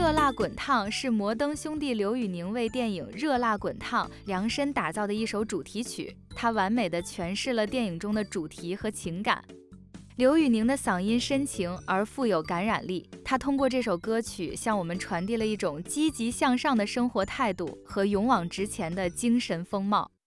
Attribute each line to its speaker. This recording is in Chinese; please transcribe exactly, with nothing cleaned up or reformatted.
Speaker 1: 热辣滚烫是摩登兄弟刘宇宁为电影《热辣滚烫》量身打造的一首主题曲，它完美地诠释了电影中的主题和情感。刘宇宁的嗓音深情而富有感染力，他通过这首歌曲向我们传递了一种积极向上的生活态度和勇往直前的精神风貌。